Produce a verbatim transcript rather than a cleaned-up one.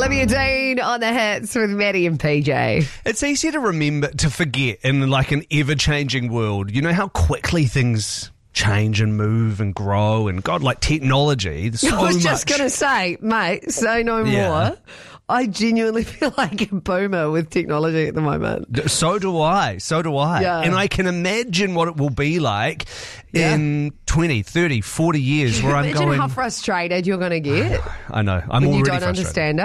Olivia Dean on the hits with Maddie and P J. It's easy to remember, to forget in like an ever-changing world. You know how quickly things change and move and grow, and God, like technology. There's so I was just much. going to say, mate, say no Yeah. more. I genuinely feel like a boomer with technology at the moment. So do I. So do I. Yeah. And I can imagine what it will be like Yeah. in twenty, thirty, forty years where I'm Imagine going. how frustrated you're going to get I know. I'm when you already don't frustrated. understand it.